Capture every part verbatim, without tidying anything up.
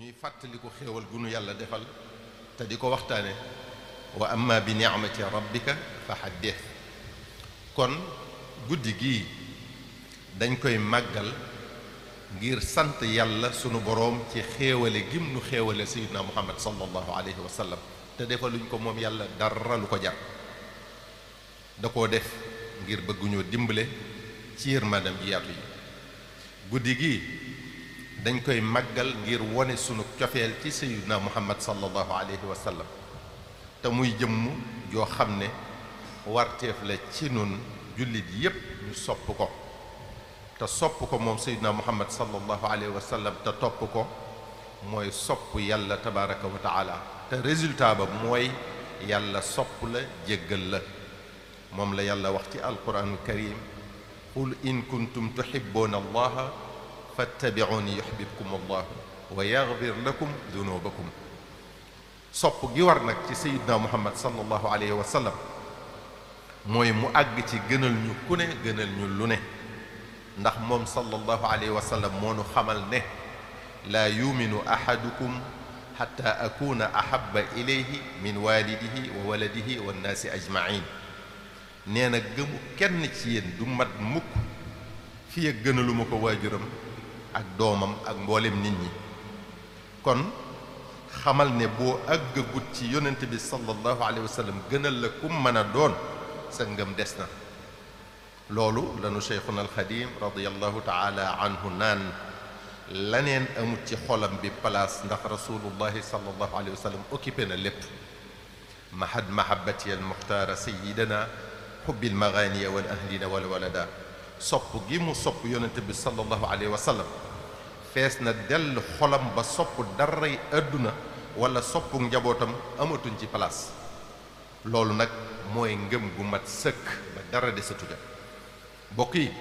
ñuy fàttaliku xéewal gu nu yàlla defal te di ko waxtaane wa amma bi ni'mati rabbika fa haddith. kon guddi gii dañ koy màggal ngir sant yàlla sunu boroom ci xéewale gim nu xéewale sayyidina muhammad sallallahu alayhi wa sallam te defaluñ ko moom yàlla dara lu ko jar, da koo def ngir bëgguñoo dimbale ci yërmandam ji yaatu yi. guddi gi dañ koy màggal ngir wone sunu cofeel ci sayyidina muhammad sallallahu alayhi wa sallam te muy jëmm joo xam ne warteef la ci nun jullit yépp ñu sopp ko te sopp ko moom sayyidina muhammad sallallahu alayhi wa sallam te topp ko mooy sopp yàlla tabaraka wa taala te résultat ba mooy yàlla sopp la jéggal la. moom la yàlla wax ci alquranul karim qul in kuntum tuhibbuna allaha fattabi'uni yuhbibkum allah wa yaghfir lakum dunubakum. sopp gi war nag ci sayyidina muhammad sallallahu alayhi wa sallam mooy mu àgg ci gënal ñu ku ne gënal ñu lu ne, ndax moom sallallahu alayhi wa sallam moo nu xamal ne laa yuminu ahadukum xatta akuna ahabba ilayhi min walidihi wa waladihi wa nnaasi ajmain. nee na gëmu kenn ci yéen du mat mukk fi ak gënaluma ko waajuram ak doomam ak mboolem nit ñi. kon xamal ne boo àggagut ci yonent bi sallallahu alayhi wa sallam gënal la kum mën a doon sa ngëm des na. loolu lanu cheikhuna alxadim radiallahu taala anhu naan laneen amut ci xolam bi place ndax rasulullahi sallallahu alayhi wa sallam occupé na lépp. mahad mahabati al muxtaara sayidana xubbil maganiya wal ahlina wal walada. sopp gi mu sopp yonente bi sallallahu alayhi wa sallam fees na dell xolam ba sopp daray àdduna wala soppu njabootam amatuñ ci place. loolu nag mooy ngëm gu mat sëkk ba dara desatu ja. bokk yi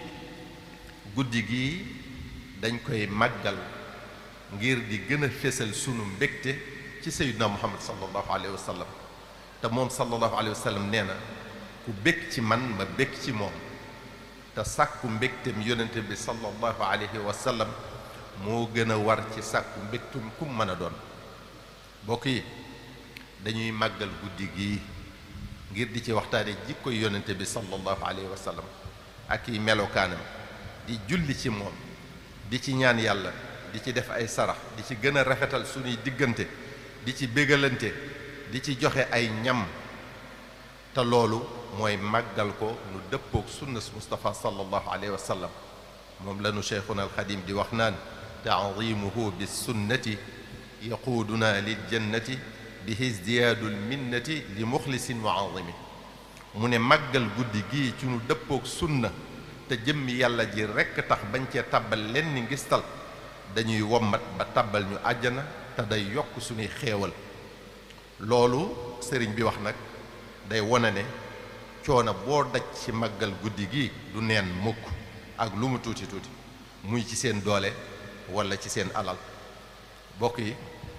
guddi gi dañ koy màggal ngir di gën a fésal sunu mbégte ci sayyidina muhammad sallallahu alayhi wa sallam te moom sallallahu alayhi wa sallam nee na ku bég ci man ma bég ci moom te sàkku mbégtem yonente bi sallallahu alayhi wa sallam moo gën a war ci sàkku mbégtum kum mën a doon. bokk yi dañuy màggal guddi gi ngir di ci waxtaane jikkoy yonente bi sallallahu alayhi wa sallam ak i melokaanam, di julli ci moom, di ci ñaan yàlla, di ci def ay sarax, di ci gën a rafetal suñuy diggante, di ci bégalante, di ci joxe ay ñam. te loolu mooy màggal ko nu dëppook sunnas Mustafa sallallahu alayhi wa sallam. moom lanu cheikhuna alxadim di wax naan ta'zimuhu bis sunnati yaquuduna lil jannati bihi izdiyaadul minnati li muxlisin wa azimi. mu ne màggal guddi gii ci nu dëppook sunna te jëmmi yàlla ji rekk tax bañ cee tàbbal leen ni ngistal dañuy wommat ba tàbbal ñu àjjana te day yokk suñuy xéewal. loolu sëriñ bi wax nag day wone ne coono boo daj ci màggal guddi gi du neen mukk ak lu mu tuuti tuuti, muy ci seen doole walla ci seen alal. bokk yi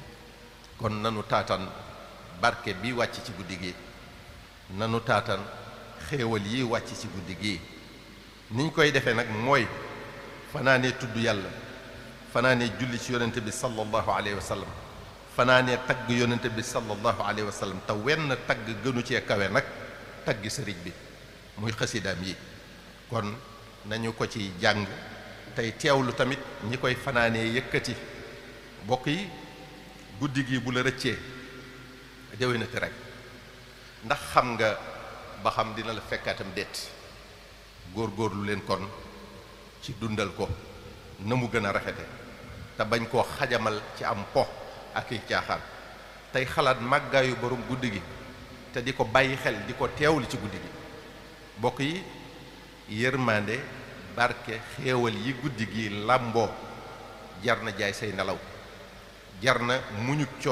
kon nanu taatan barke bi wàcc ci guddi gi, nanu taatan xéewal yi wàcc ci guddi gi. niñ koy defee nag mooy fanaanee tudd yàlla, fanaanee julli ci yonente bi sallallahu alayhi wa sallam, fanaanee tagg yonente bi sallallahu alayhi wa sallam te wenn tagg gënu cee kawe nag tagg sëriñ bi muy xasidaam yi. kon nañu ko ci jàng tey teewlu tamit ñi koy fanaanee yëkkati. bokk yi guddi gi bu la rëccee déwénati rek, ndax xam nga ba xam dina la fekkaatam déet. góor-góorlu leen kon ci dundal ko na mu gën a rafete te bañ koo xajamal ci am po ak i caaxaan. tey xalaat màggaayu borom guddi gi te di ko bàyyi xel di ko teewlu ci guddi gi. bokk yi yërmande barke xéewal yi guddi gi làmboo jar na jaay say nelaw, jar na muñu